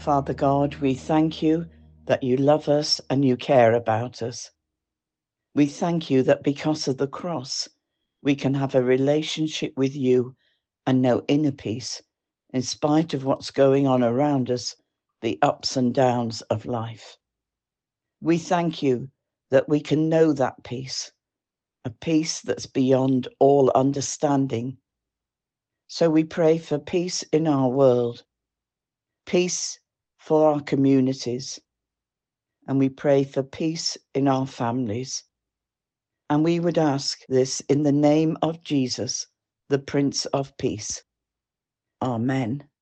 Father God, we thank you that you love us and you care about us. We thank you that because of the cross, we can have a relationship with you and know inner peace, in spite of what's going on around us, the ups and downs of life. We thank you that we can know that peace, a peace that's beyond all understanding. So we pray for peace in our world, peace for our communities, and we pray for peace in our families. And we would ask this in the name of Jesus, the Prince of Peace. Amen.